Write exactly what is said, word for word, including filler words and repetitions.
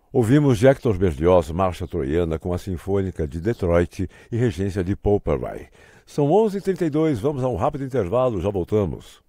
Ouvimos de Hector Berlioz, Marcha Troiana, com a Sinfônica de Detroit e regência de Paul Perry. São onze e trinta e dois, vamos a um rápido intervalo, já voltamos.